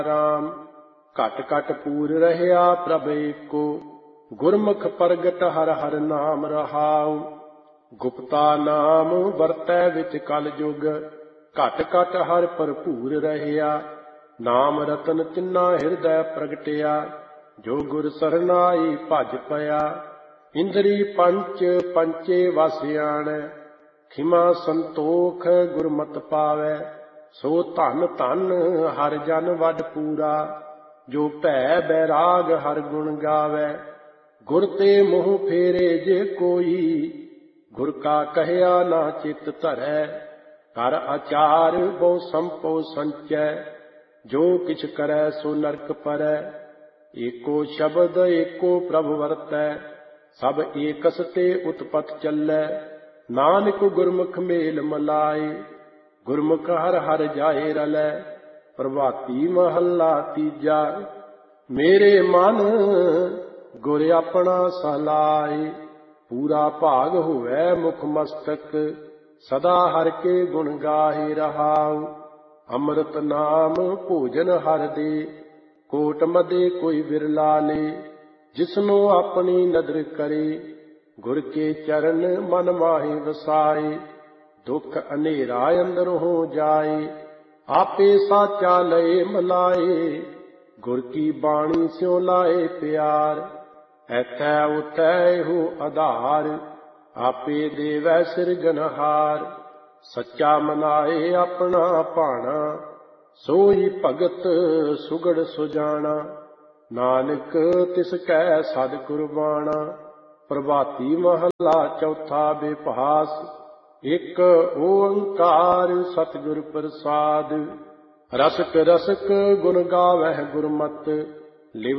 राम। घट घट पूर रहिया प्रभ एको, गुरमुख प्रगट हर हर नाम रहाऊ। गुप्ता नाम वरतै विच कल युग, घट घट हर भरपूर रहिया। नाम रतन तिन्ना हिरदै प्रगटिया, जो गुर सरनाई भज पया। इंद्री पंच पंचे वस आणै, खिमा संतोख गुरमत पावै। सो धन धन हर जन वड पूरा, जो भै बैराग हर गुण गावै। गुर ते मुँह फेरे जे कोई, गुर का कहया ना चित धरै। कर आचार बहु संपो संचै, जो किछ करै सो नरक परै। एको शब्द एको प्रभु वरतै, सब एकस ते उत्पत चलै। नानक गुरमुख मेल मलाए, गुरमुख हर हर जाए रलै। प्रभाती महला तीजा, मेरे मन गुर अपना सहलाए। पूरा भाग होवै मुख मस्तक, सदा हर के गुण गाहे रहाऊ। अमृत नाम भोजन हर दे, कोट मदे कोई बिरला ले। जिसनो अपनी नदर करे, गुर के चरण मन माहे वसाए। दुख अनेरा अंदर हो जाए, आपे साचा लए मलाए। गुर की बाणी स्यों लाए प्यार, ऐथै उतै हो आधार। आपे देवै सिरजनहार, सच्चा मनाए अपना भाना। सोई भगत सुगड़ सुजाना, नानक तिस कै सद कुरबाना। प्रभाती महला चौथा बेभास, एक ओंकार सतगुर प्रसाद। रसक रसक गुण गावै गुरमत, लिव